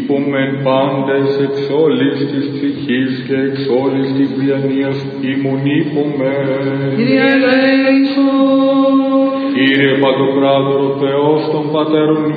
υπομεν πάντες εξ όλης της ψυχής και εξ όλης της διανοίας ημουν υπομεν. Κύριε ελέησον. Κύριε Παντοκράτορο Θεός των Πατέρων